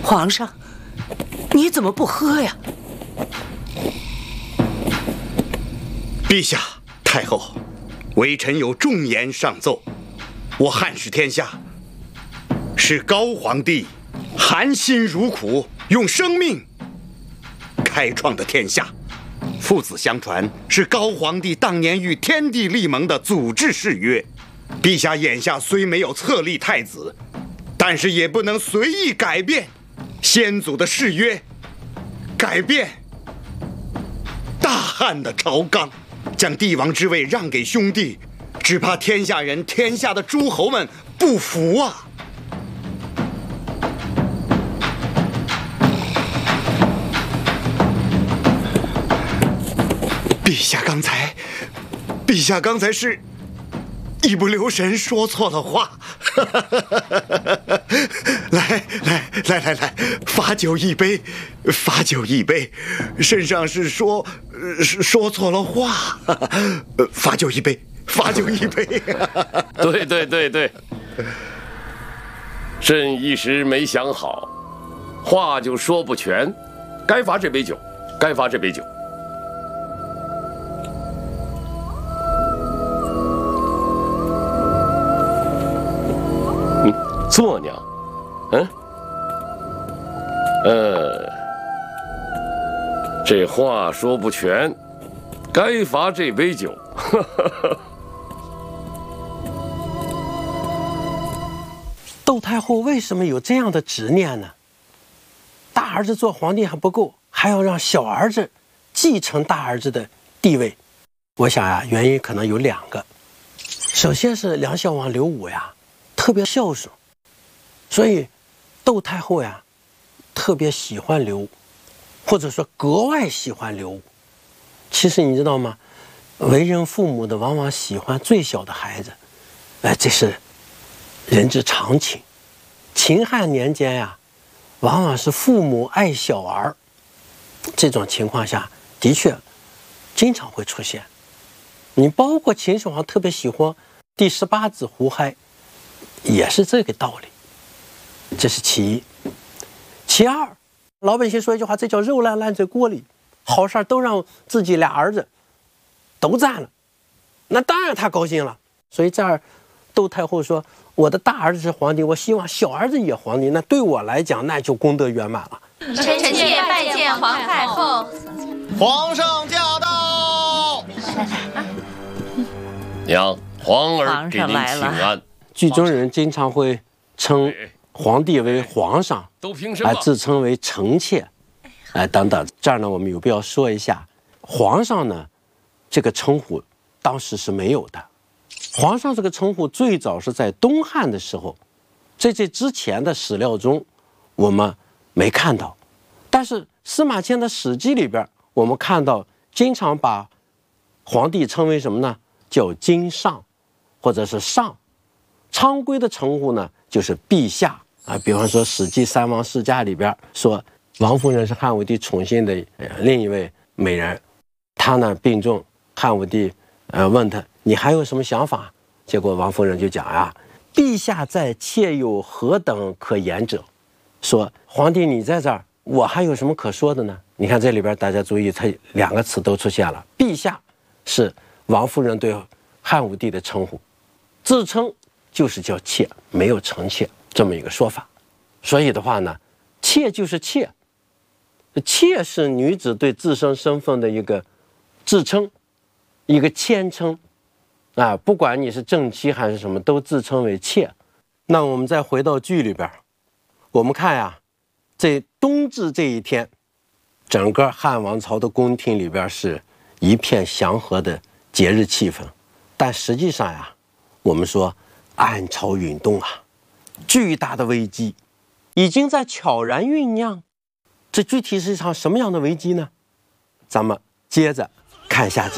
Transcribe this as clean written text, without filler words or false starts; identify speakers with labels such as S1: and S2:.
S1: 皇上，你怎么不喝呀？
S2: 陛下，太后，微臣有重言上奏。我汉室天下，是高皇帝含辛茹苦，用生命开创的天下。父子相传是高皇帝当年与天地立盟的祖制誓约。陛下眼下虽没有册立太子，但是也不能随意改变先祖的誓约，改变大汉的朝纲，将帝王之位让给兄弟，只怕天下人、天下的诸侯们不服啊！陛下刚才是一不留神说错了话。来，罚酒一杯，罚酒一杯。身上是说错了话，罚酒一杯，罚酒一杯。
S3: 对，朕一时没想好，话就说不全，该罚这杯酒，该罚这杯酒。坐娘，这话说不全，该罚这杯酒。
S4: 窦太后为什么有这样的执念呢？大儿子做皇帝还不够，还要让小儿子继承大儿子的地位。我想啊，原因可能有2个。首先是梁孝王刘武呀，特别孝顺，所以窦太后呀特别喜欢刘武，或者说格外喜欢刘武。其实你知道吗？为人父母的往往喜欢最小的孩子，这是人之常情。秦汉年间呀，往往是父母爱小儿，这种情况下的确经常会出现。你包括秦始皇特别喜欢第18子胡亥，也是这个道理。这是其一。其二，老百姓说一句话，这叫肉烂在锅里，好事都让自己俩儿子都占了，那当然他高兴了。所以这儿窦太后说，我的大儿子是皇帝，我希望小儿子也皇帝，那对我来讲那就功德圆满了。
S5: 臣妾拜见皇太后。
S6: 皇上驾到！
S3: 娘，皇儿给您请安。
S4: 剧中人经常会称皇帝为皇上，
S3: 都凭什么？
S4: 自称为臣妾，等等。这儿呢，我们有必要说一下，皇上呢，这个称呼当时是没有的。皇上这个称呼最早是在东汉的时候，在这之前的史料中我们没看到，但是司马迁的《史记》里边，我们看到经常把皇帝称为什么呢？叫今上，或者是上。常规的称呼呢，就是陛下啊。比方说《史记·三王世家》里边说，王夫人是汉武帝宠幸的另一位美人，她呢病重，汉武帝问她，你还有什么想法？结果王夫人就讲啊，陛下在，妾有何等可言者？说皇帝你在这儿，我还有什么可说的呢？你看这里边大家注意，它2个词都出现了。陛下是王夫人对汉武帝的称呼，自称就是叫妾，没有臣妾这么一个说法。所以的话呢，妾就是妾，妾是女子对自身身份的一个自称，一个谦称啊，不管你是正妻还是什么，都自称为妾。那我们再回到剧里边，我们看呀，在冬至这一天，整个汉王朝的宫廷里边是一片祥和的节日气氛，但实际上呀，我们说暗潮涌动啊，巨大的危机已经在悄然酝酿。这具体是一场什么样的危机呢？咱们接着看下集。